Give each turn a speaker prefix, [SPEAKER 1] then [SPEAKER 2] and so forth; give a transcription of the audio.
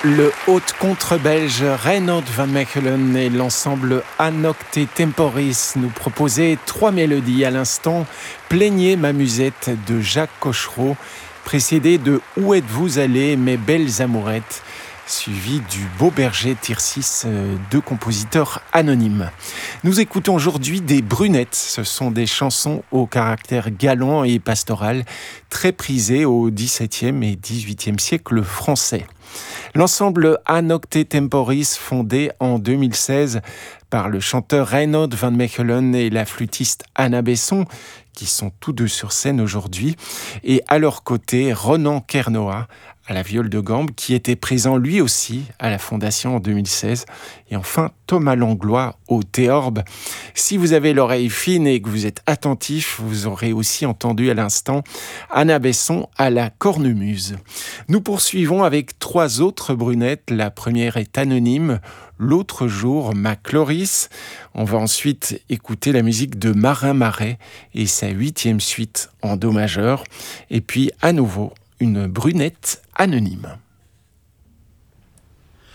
[SPEAKER 1] Le haute contre-belge Reinoud van Mechelen et l'ensemble Anocte Temporis nous proposaient 3 mélodies à l'instant. Plaignez ma musette de Jacques Cochereau, précédé de Où êtes-vous allés mes belles amourettes, suivi du Beau Berger Tircis, deux compositeurs anonymes. Nous écoutons aujourd'hui des brunettes. Ce sont des chansons au caractère galant et pastoral, très prisées au XVIIe et XVIIIe siècle français. L'ensemble Anocte Temporis, fondé en 2016 par le chanteur Reinoud van Mechelen et la flûtiste Anna Besson, qui sont tous deux sur scène aujourd'hui, et à leur côté Ronan Kernoa à la viole de gambe, qui était présent lui aussi à la fondation en 2016, et enfin Thomas Langlois au théorbe. Si vous avez l'oreille fine et que vous êtes attentif, vous aurez aussi entendu à l'instant Anna Besson à la cornemuse. Nous poursuivons avec 3 autres brunettes. La première est anonyme, L'autre jour, ma Cloris. On va ensuite écouter la musique de Marin Marais et sa 8e suite en do majeur. Et puis à nouveau, une brunette anonyme.